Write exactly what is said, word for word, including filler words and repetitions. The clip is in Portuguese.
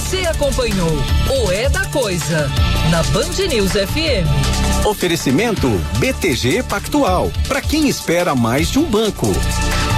Você acompanhou o É da Coisa na Band News F M. Oferecimento B T G Pactual, para quem espera mais de um banco.